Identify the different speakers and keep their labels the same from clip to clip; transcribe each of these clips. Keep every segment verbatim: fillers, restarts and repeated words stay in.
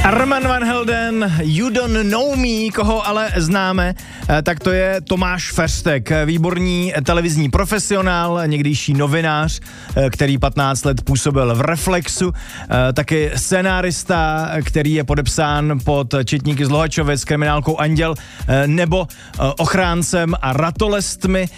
Speaker 1: Armand Van Helden, You Don't Know Me, koho ale známe, tak to je Tomáš Feřtek, výborný televizní profesionál, někdejší novinář, který patnáct let působil v Reflexu, taky scenárista, který je podepsán pod Četníky z Lohačovic, kriminálkou Anděl, nebo Ochráncem a ratolestmi,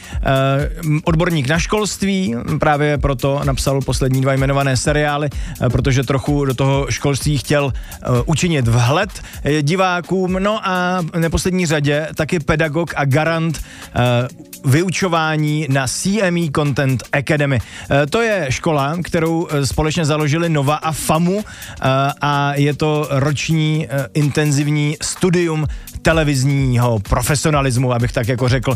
Speaker 1: odborník na školství, právě proto napsal poslední dva jmenované seriály, protože trochu do toho školství chtěl učinit vhled divákům, no a v neposlední řadě taky pedagog a garant uh, vyučování na C M E Content Academy. Uh, to je škola, kterou společně založili Nova a FAMU uh, a je to roční uh, intenzivní studium televizního profesionalismu, abych tak jako řekl.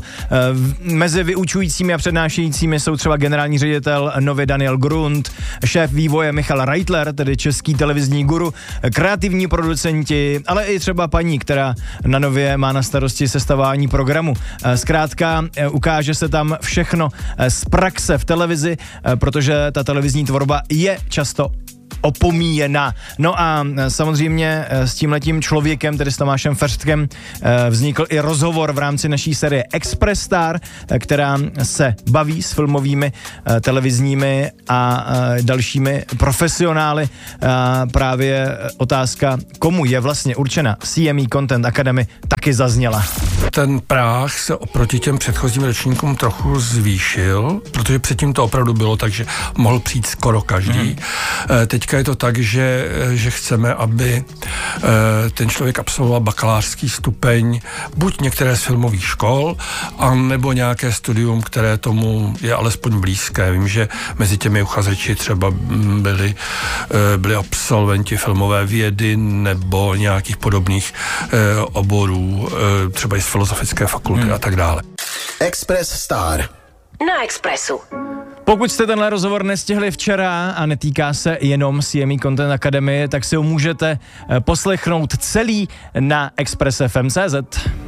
Speaker 1: Mezi vyučujícími a přednášejícími jsou třeba generální ředitel Novy Daniel Grund, šéf vývoje Michal Reitler, tedy český televizní guru, kreativní producenti, ale i třeba paní, která na Nově má na starosti sestavování programu. Zkrátka ukáže se tam všechno z praxe v televizi, protože ta televizní tvorba je často opomíjena. No a samozřejmě s tímhletím člověkem, tedy s Tomášem Feřtkem, vznikl i rozhovor v rámci naší série Express Star, která se baví s filmovými, televizními a dalšími profesionály. A právě otázka, komu je vlastně určena C M E Content Academy, taky zazněla.
Speaker 2: Ten práh se oproti těm předchozím ročníkům trochu zvýšil, protože předtím to opravdu bylo tak, že mohl přijít skoro každý. Hmm. Teďka je to tak, že, že chceme, aby ten člověk absolvoval bakalářský stupeň buď některé z filmových škol, anebo nějaké studium, které tomu je alespoň blízké. Vím, že mezi těmi uchazeči třeba byli, byli absolventi filmové vědy nebo nějakých podobných oborů, třeba i z filozofické fakulty hmm. a tak dále.
Speaker 3: Express Star
Speaker 4: na Expressu.
Speaker 1: Pokud jste tenhle rozhovor nestihli včera a netýká se jenom C M E Content Academy, tak si ho můžete poslechnout celý na express f m tečka c z.